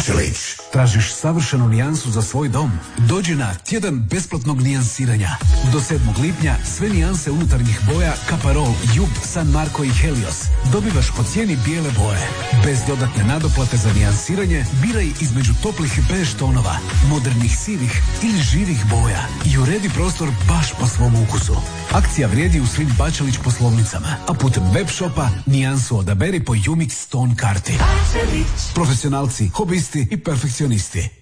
Bačelić. Tražiš savršenu nijansu za svoj dom? Dođi na tjedan besplatnog nijansiranja. Do 7. lipnja sve nijanse unutarnjih boja Caparol, Jub, San Marco i Helios dobivaš po cijeni bijele boje. Bez dodatne nadoplate za nijansiranje biraj između toplih bež tonova, modernih sivih ili živih boja i uredi prostor baš po svom ukusu. Akcija vrijedi u svim Bačelić poslovnicama, a putem web shopa nijansu odaberi po Umix Stone karti. Profesionalci, hobisti i perfekcionisti.